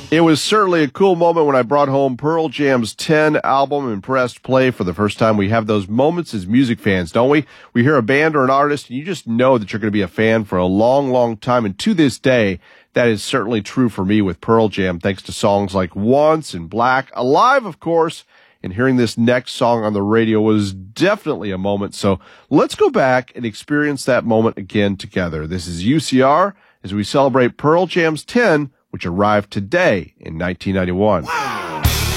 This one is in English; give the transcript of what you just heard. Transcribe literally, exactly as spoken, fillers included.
It was certainly a cool moment when I brought home Pearl Jam's ten album and pressed play for the first time. We have those moments as music fans, don't we? We hear a band or an artist, and you just know that you're going to be a fan for a long, long time. And to this day, that is certainly true for me with Pearl Jam, thanks to songs like Once and Black, Alive, of course. And hearing this next song on the radio was definitely a moment. So let's go back and experience that moment again together. This is U C R as we celebrate Pearl Jam's ten, which arrived today in nineteen ninety-one. Wow.